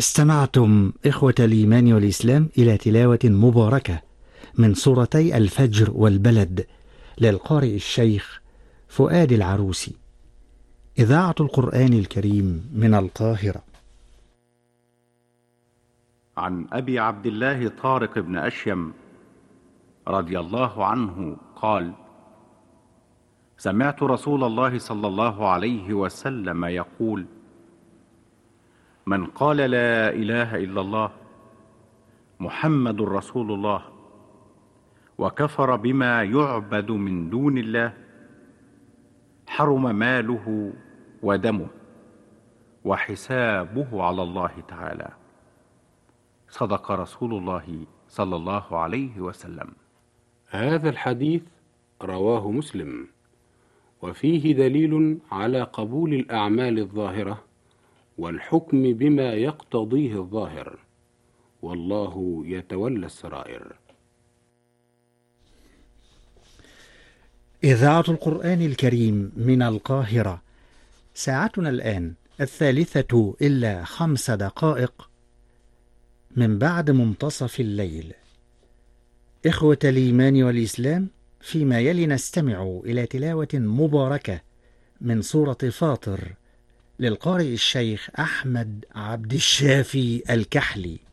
استمعتم إخوة الإيمان والإسلام إلى تلاوة مباركة من سورتي الفجر والبلد للقارئ الشيخ فؤاد العروسي. إذاعة القرآن الكريم من القاهرة. عن أبي عبد الله طارق بن أشيم رضي الله عنه قال: سمعت رسول الله صلى الله عليه وسلم يقول: من قال لا إله إلا الله محمد رسول الله وكفر بما يعبد من دون الله حرم ماله ودمه وحسابه على الله تعالى. صدق رسول الله صلى الله عليه وسلم. هذا الحديث رواه مسلم، وفيه دليل على قبول الأعمال الظاهرة والحكم بما يقتضيه الظاهر، والله يتولى السرائر. إذاعة القرآن الكريم من القاهرة. ساعتنا الآن 3:05 من بعد منتصف الليل. إخوة الإيمان والإسلام، فيما يلي نستمع إلى تلاوة مباركة من سورة فاطر للقارئ الشيخ أحمد عبد الشافي الكحلي.